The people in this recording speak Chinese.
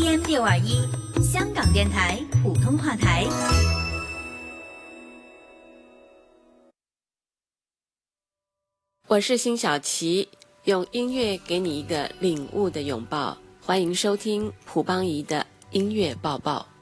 AM621香港电台普通话台。 我是辛晓琪，用音乐给你一个领悟的拥抱。欢迎收听蒲邦仪的音乐抱抱。